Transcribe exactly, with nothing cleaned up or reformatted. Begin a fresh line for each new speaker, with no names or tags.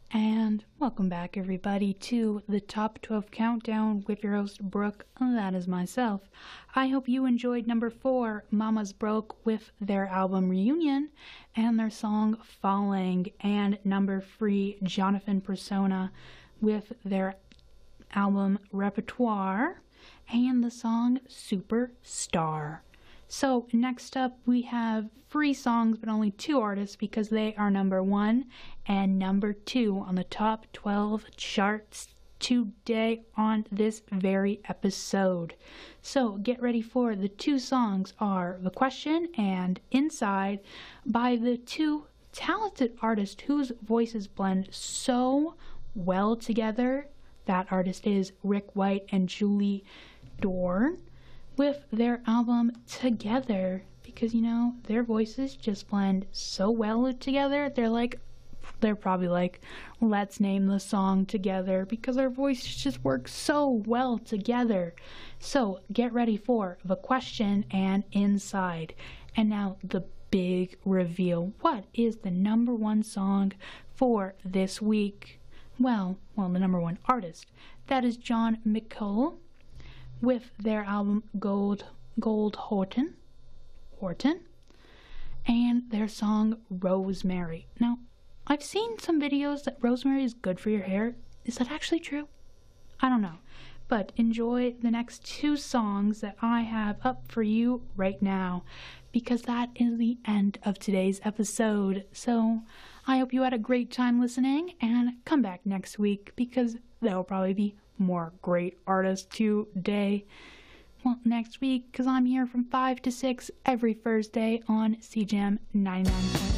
And welcome back, everybody, to the Top twelve Countdown with your host, Brooke. That is myself. I hope you enjoyed number four, Mama's Broke, with their album Reunion and their song Falling, and number three, Jonathan Persona, with their album Repertoire and the song Superstar. So next up we have three songs but only two artists because they are number one and number two on the top twelve charts today on this very episode. So get ready for the two songs are The Question and Inside by the two talented artists whose voices blend so well together. That artist is Rick White and Julie Dorn, with their album Together, because you know their voices just blend so well together. They're like they're probably like, let's name the song Together, because our voices just work so well together. So get ready for The Question and Inside. And now the big reveal. What is the number one song for this week? Well, well, the number one artist. That is John McCole, with their album Gold Gold Horton Horton and their song Rosemary. Now, I've seen some videos that rosemary is good for your hair. Is that actually true? I don't know. But enjoy the next two songs that I have up for you right now, because that is the end of today's episode. So I hope you had a great time listening, and come back next week because there will probably be more great artists today. Well, next week, because I'm here from five to six every Thursday on C J M ninety-nine point one.